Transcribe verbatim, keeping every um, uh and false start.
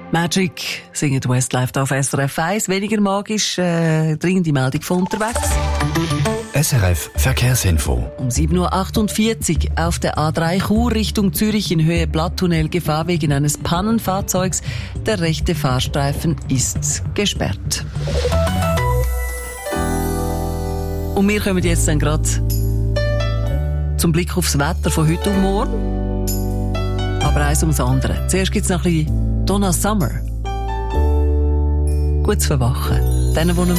Magic singt Westlife auf S R F eins. Weniger magisch, äh, dringende Meldung von unterwegs. S R F Verkehrsinfo. Um sieben Uhr achtundvierzig auf der A drei Chur Richtung Zürich in Höhe Blatttunnel Gefahr wegen eines Pannenfahrzeugs. Der rechte Fahrstreifen ist gesperrt. Und wir kommen jetzt dann gerade zum Blick aufs Wetter von heute und morgen. Aber eins ums andere. Zuerst gibt es noch ein bisschen Donna Summer. Gut zu verwachen. Denen, die